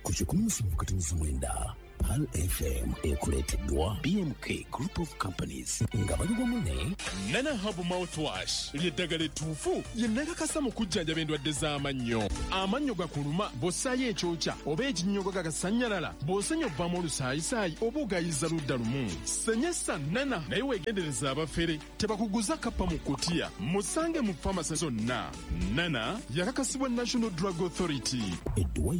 ku 17 Pal FM ekuleteddwa BMK Group of Companies nga baliwamu ne Nana Hub Mouthwash ly'eddagala ettuufu lye nnakakasa mu kujjanjaba endwadde z'amannyo. Amannyo gakuluma bw'ossaayo ekyokya oba ekinnyogo gagasanyalala bw'osenya obbamu olusaayisaayi oba ogayiza ludda lumu. Senyesa Nana naye weegendereza abafere tebakuguza kappa mu kkutiya. Musange mu famasi zonna. Nana yakakasibwa National Drug Authority.